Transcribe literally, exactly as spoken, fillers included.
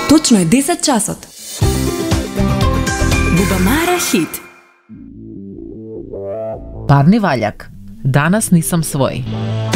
Точно е десет часот. Бубамара хит. Парни ваљак. Данас нисам свој.